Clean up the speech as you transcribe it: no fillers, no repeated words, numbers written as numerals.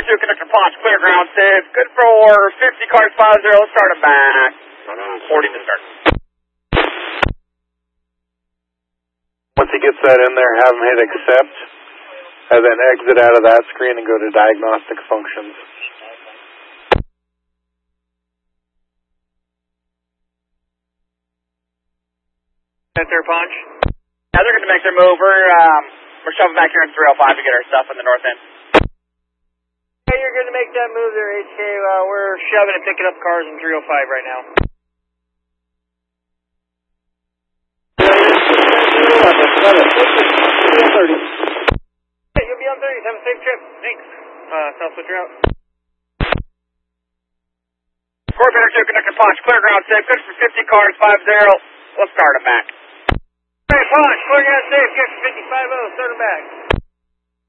2, conductor Ponch, clear ground safe. Good for 50 cars, 50. Let's start them back. 40 to start. Once he gets that in there, have him hit accept, and then exit out of that screen and go to diagnostic functions. Center Punch. Now they're going to make their move. We're shoving back here in 305 to get our stuff in the north end. Yeah, you're going to make that move there, HK. We're shoving and picking up cars in 305 right now. Yeah, you'll be on 30. Have a safe trip. Thanks. Southwest route. Scorpion 2, conductor Ponch, clear ground safe. Good for 50 cars, 50. Let's start them back. Hey, Punch, clear ground safe. Good for 50, 50. Start them back.